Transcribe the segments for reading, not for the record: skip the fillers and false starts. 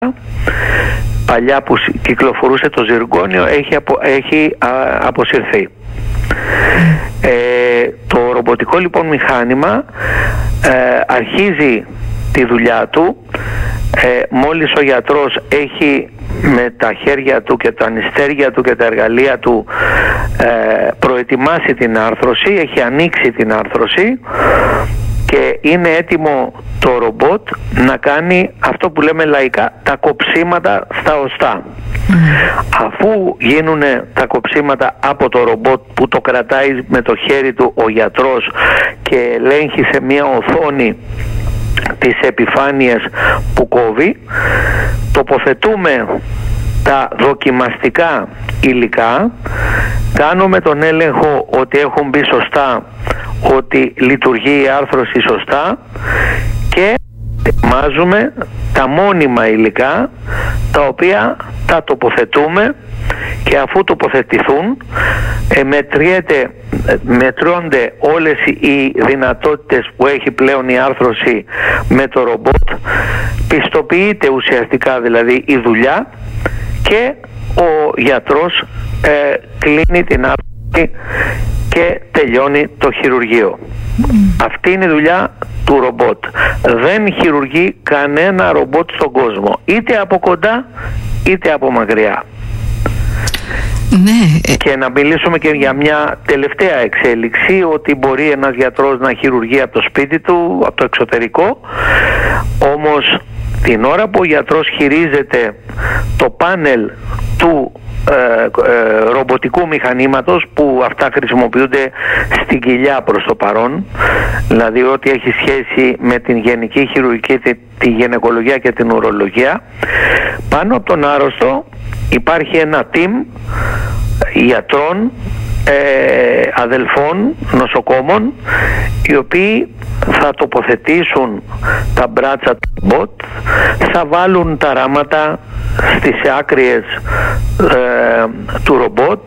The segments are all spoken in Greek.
παλιά που κυκλοφορούσε το ζυργόνιο έχει αποσυρθεί. Το ρομποτικό λοιπόν μηχάνημα αρχίζει τη δουλειά του μόλις ο γιατρός έχει με τα χέρια του και τα νηστέρια του και τα εργαλεία του προετοιμάσει την άρθρωση, έχει ανοίξει την άρθρωση και είναι έτοιμο το ρομπότ να κάνει αυτό που λέμε λαϊκά τα κοψίματα στα οστά. Αφού γίνουν τα κοψίματα από το ρομπότ που το κρατάει με το χέρι του ο γιατρός και ελέγχει σε μια οθόνη τις επιφάνειες που κόβει, τοποθετούμε τα δοκιμαστικά υλικά, κάνουμε τον έλεγχο ότι έχουν μπει σωστά, ότι λειτουργεί η άρθρωση σωστά και ετοιμάζουμε τα μόνιμα υλικά τα τα τοποθετούμε και αφού τοποθετηθούν μετρώνται όλες οι δυνατότητες που έχει πλέον η άρθρωση με το ρομπότ, πιστοποιείται ουσιαστικά δηλαδή η δουλειά και ο γιατρός κλείνει την άρθρωση και τελειώνει το χειρουργείο. Αυτή είναι η δουλειά του ρομπότ. Δεν χειρουργεί κανένα ρομπότ στον κόσμο, είτε από κοντά είτε από μακριά. Ναι. Και να μιλήσουμε και για μια τελευταία εξέλιξη, ότι μπορεί ένας γιατρός να χειρουργεί από το σπίτι του, από το εξωτερικό, όμως την ώρα που ο γιατρός χειρίζεται το πάνελ του ρομποτικού μηχανήματος, που αυτά χρησιμοποιούνται στην κοιλιά προς το παρόν, δηλαδή ό,τι έχει σχέση με την γενική χειρουργική, τη γυναικολογία και την ουρολογία, πάνω από τον άρρωστο υπάρχει ένα team γιατρών, αδελφών, νοσοκόμων, οι οποίοι θα τοποθετήσουν τα μπράτσα του ρομπότ, θα βάλουν τα ράματα στις άκριες του ρομπότ,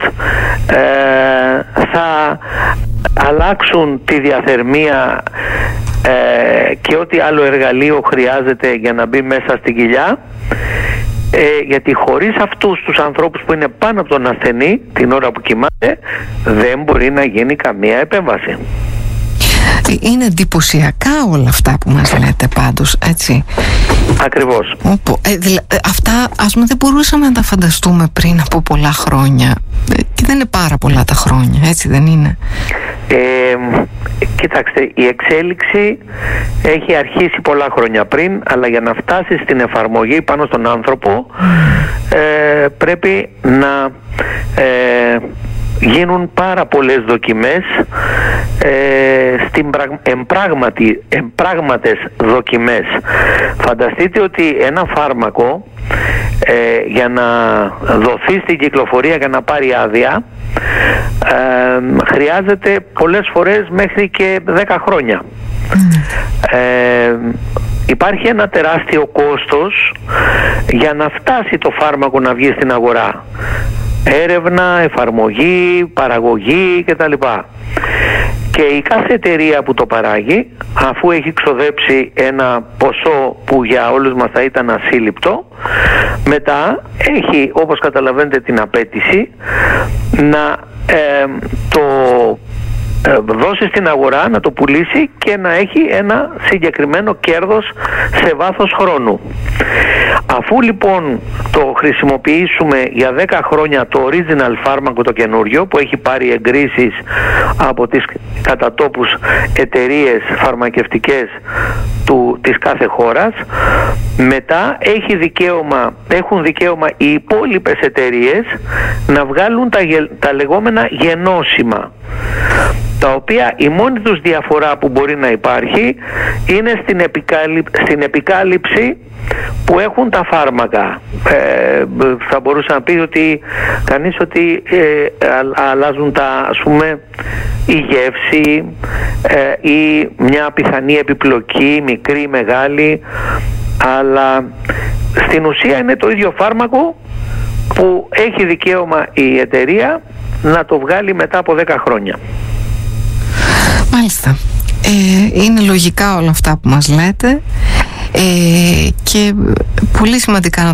θα αλλάξουν τη διαθερμία και ό,τι άλλο εργαλείο χρειάζεται για να μπει μέσα στην κοιλιά, γιατί χωρίς αυτούς τους ανθρώπους που είναι πάνω από τον ασθενή την ώρα που κοιμάται δεν μπορεί να γίνει καμία επέμβαση. Είναι εντυπωσιακά όλα αυτά που μας λέτε πάντως, έτσι. Ακριβώς. Αυτά ας πούμε δεν μπορούσαμε να τα φανταστούμε πριν από πολλά χρόνια, και δεν είναι πάρα πολλά τα χρόνια, έτσι δεν είναι? Κοιτάξτε, η εξέλιξη έχει αρχίσει πολλά χρόνια πριν, αλλά για να φτάσει στην εφαρμογή πάνω στον άνθρωπο πρέπει να γίνουν πάρα πολλές δοκιμές, εμπράγματες δοκιμές. Φανταστείτε ότι ένα φάρμακο για να δοθεί στην κυκλοφορία και να πάρει άδεια χρειάζεται πολλές φορές μέχρι και 10 χρόνια. Υπάρχει ένα τεράστιο κόστος για να φτάσει το φάρμακο να βγει στην αγορά. Έρευνα, εφαρμογή, παραγωγή κτλ. Και η κάθε εταιρεία που το παράγει, αφού έχει ξοδέψει ένα ποσό που για όλους μας θα ήταν ασύλληπτο, μετά έχει, όπως καταλαβαίνετε, την απέτηση να το δώσει στην αγορά, να το πουλήσει και να έχει ένα συγκεκριμένο κέρδος σε βάθος χρόνου. Αφού λοιπόν το χρησιμοποιήσουμε για 10 χρόνια το original φάρμακο το καινούριο, που έχει πάρει εγκρίσεις από τις κατατόπους εταιρείες φαρμακευτικές της κάθε χώρας, μετά έχουν δικαίωμα οι υπόλοιπες εταιρείες να βγάλουν τα λεγόμενα γενώσιμα, τα οποία η μόνη τους διαφορά που μπορεί να υπάρχει είναι στην επικάλυψη που έχουν τα φάρμακα. Θα μπορούσα να πει ότι κανείς ότι αλλάζουν ας πούμε η γεύση ή μια πιθανή επιπλοκή, μικρή ή μεγάλη, αλλά στην ουσία είναι το ίδιο φάρμακο που έχει δικαίωμα η εταιρεία να το βγάλει μετά από 10 χρόνια. Μάλιστα. Είναι λογικά όλα αυτά που μας λέτε. Και πολύ σημαντικά να